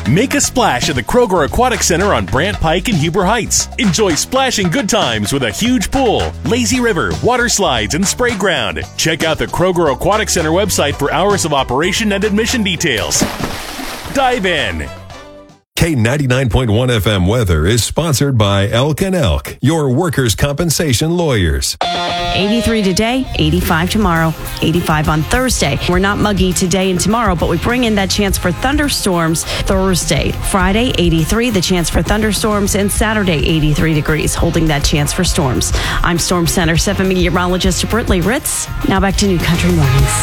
Make a splash at the Kroger Aquatic Center on Brant Pike and Huber Heights. Enjoy splashing good times with a huge pool, lazy river, water slides, and spray ground. Check out the Kroger Aquatic Center website for hours of operation and admission details. Dive in. K99.1 FM weather is sponsored by Elk & Elk, your workers' compensation lawyers. 83 today, 85 tomorrow, 85 on Thursday. We're not muggy today and tomorrow, but we bring in that chance for thunderstorms Thursday. Friday, 83, the chance for thunderstorms, and Saturday, 83 degrees, holding that chance for storms. I'm Storm Center 7 meteorologist Britley Ritz. Now back to New Country Mornings.